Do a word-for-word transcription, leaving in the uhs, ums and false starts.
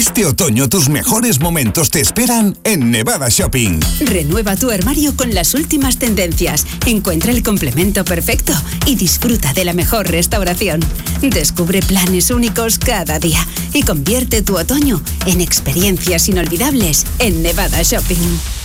Este otoño tus mejores momentos te esperan en Nevada Shopping. Renueva tu armario con las últimas tendencias. Encuentra el complemento perfecto y disfruta de la mejor restauración. Descubre planes únicos cada día y convierte tu otoño en experiencias inolvidables en Nevada Shopping.